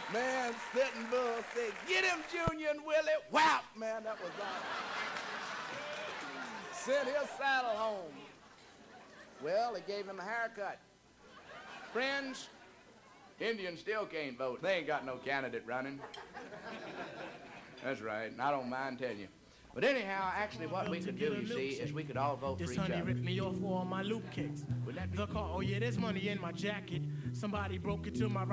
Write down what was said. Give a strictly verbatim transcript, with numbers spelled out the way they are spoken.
Man, Sitting Bull said, get him, Junior and Willie. Whap, man, that was all. Sent his saddle home. Well, they gave him a haircut. Friends, Indians still can't vote. They ain't got no candidate running. That's right, and I don't mind telling you. But anyhow, actually what we could do, you see, is we could all vote for This each honey other. ripped me off for all my loop kicks. Would that be The car, oh yeah, there's money in my jacket. Somebody broke into my